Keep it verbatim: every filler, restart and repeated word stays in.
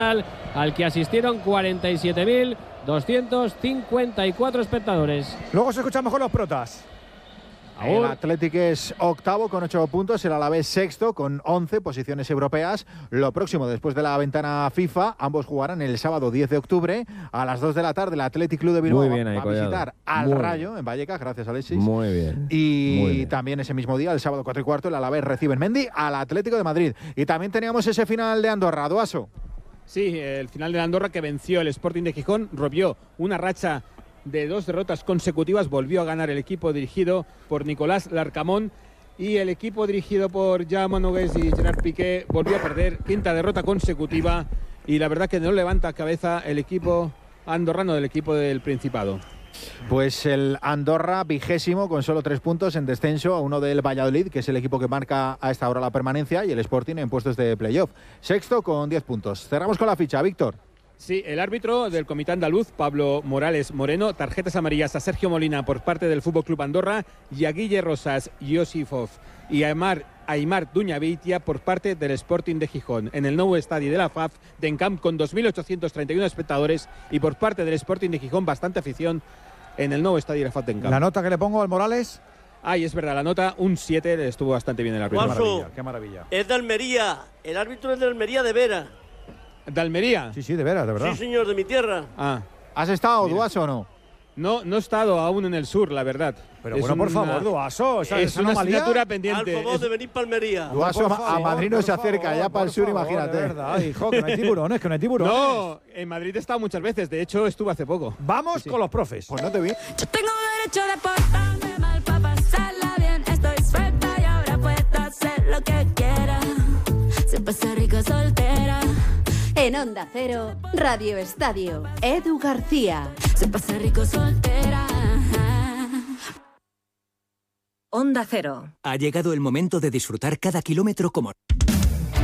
al que asistieron cuarenta y siete mil doscientos cincuenta y cuatro espectadores. Luego se escuchamos con los protas. El Athletic es octavo con ocho puntos, el Alavés sexto con once posiciones europeas. Lo próximo después de la ventana FIFA, ambos jugarán el sábado diez de octubre a las dos de la tarde. El Athletic Club de Bilbao bien ahí, va a visitar al Muy Rayo bien. en Vallecas, gracias Alexis. Muy bien. Y Muy bien. también ese mismo día, el sábado cuatro y cuarto, el Alavés recibe en Mendy al Atlético de Madrid. Y también teníamos ese final de Andorra, Duaso. Sí, el final de la Andorra que venció el Sporting de Gijón, rompió una racha de dos derrotas consecutivas, volvió a ganar el equipo dirigido por Nicolás Larcamón y el equipo dirigido por Jaume Nogués y Gerard Piqué volvió a perder, quinta derrota consecutiva, y la verdad que no levanta cabeza el equipo andorrano del equipo del Principado. Pues el Andorra vigésimo con solo tres puntos en descenso a uno del Valladolid, que es el equipo que marca a esta hora la permanencia, y el Sporting en puestos de playoff. Sexto con diez puntos. Cerramos con la ficha, Víctor. Sí, el árbitro del Comité Andaluz, Pablo Morales Moreno, tarjetas amarillas a Sergio Molina por parte del Fútbol Club Andorra y a Guille Rosas Josifov y a Aymar, Aymar Duñavitia por parte del Sporting de Gijón en el nuevo estadio de la F A F de Encamp con dos mil ochocientos treinta y uno espectadores y por parte del Sporting de Gijón bastante afición en el nuevo estadio de la F A F de Encamp. La nota que le pongo al Morales. Ay, es verdad, la nota un siete, estuvo bastante bien el árbitro. Qué maravilla, qué maravilla. Es de Almería, el árbitro es de Almería de Vera. ¿De Almería? Sí, sí, de veras, de verdad. Sí, señor, de mi tierra. Ah. ¿Has estado, Duaso, o no? No, no he estado aún en el sur, la verdad. Pero bueno, por favor, Duaso, esa- es esa una anomalía. asignatura pendiente. Al favor Es- de venir para Almería. Duaso Por a favor, Madrid no por se acerca, favor, ya para el por sur, favor, imagínate. De verdad, hijo, que no hay tiburones, que no hay tiburones. No, en Madrid he estado muchas veces, de hecho estuve hace poco. Vamos Sí, sí. con los profes. Pues no te vi. Yo tengo derecho de portarme mal para pasarla bien. Estoy suelta y ahora puedo hacer lo que quiera. Siempre ser rica soltera. En Onda Cero, Radio Estadio, Edu García. Siempre ser rico soltera. Onda Cero. Ha llegado el momento de disfrutar cada kilómetro como